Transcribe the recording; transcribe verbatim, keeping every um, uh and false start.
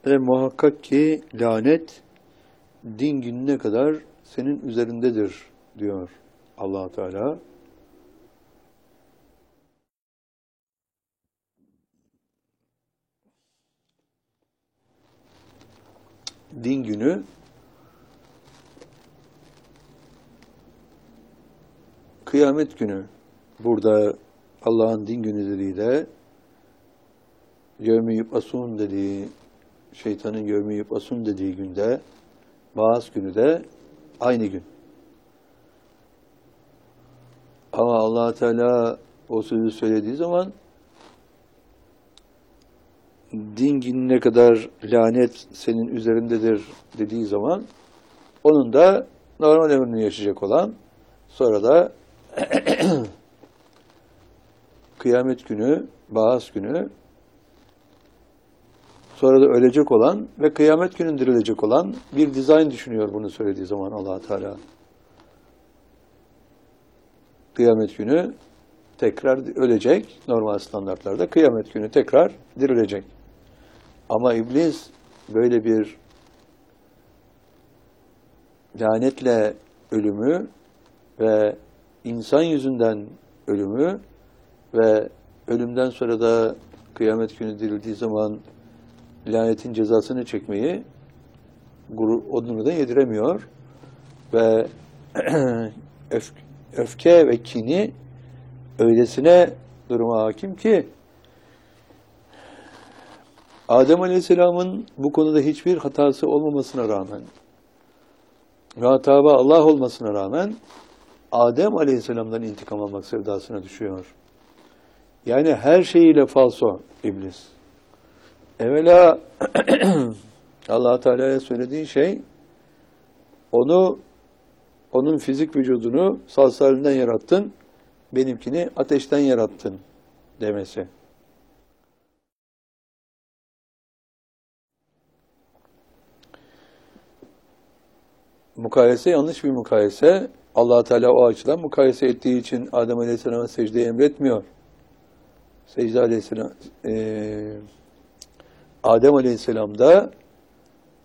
Ve muhakkak ki lanet din gününe kadar senin üzerindedir diyor Allah Teala. Din günü kıyamet günü. Burada Allah'ın din günü dediği de yevmi yub'asun dediği, şeytanın yevmi yub'asun dediği günde, Baas günü de aynı gün. Ama Allah Teala o sözü söylediği zaman din gününe kadar lanet senin üzerindedir dediği zaman onun da normal ömrünü yaşayacak olan, sonra da kıyamet günü, Baas günü, sonra da ölecek olan ve kıyamet günü dirilecek olan bir dizayn düşünüyor bunu söylediği zaman Allah Teala. Kıyamet günü tekrar ölecek, normal standartlarda kıyamet günü tekrar dirilecek. Ama iblis böyle bir lanetle ölümü ve insan yüzünden ölümü ve ölümden sonra da kıyamet günü dirildiği zaman lanetin cezasını çekmeyi onunu da yediremiyor ve öf, öfke ve kini öylesine duruma hakim ki Adem Aleyhisselam'ın bu konuda hiçbir hatası olmamasına rağmen ve hatabı Allah olmasına rağmen Adem Aleyhisselam'dan intikam almak sevdasına düşüyor. Yani her şeyiyle falso iblis. Evvela Allah Teala'ya söylediği şey onu, onun fizik vücudunu salsalinden yarattın, benimkini ateşten yarattın demesi. Mukayese yanlış bir mukayese. Allah Teala o açıdan mukayese ettiği için Adem Aleyhisselam'a secdeyi emretmiyor. Secde Aleyhisselam, e, Adem Aleyhisselam da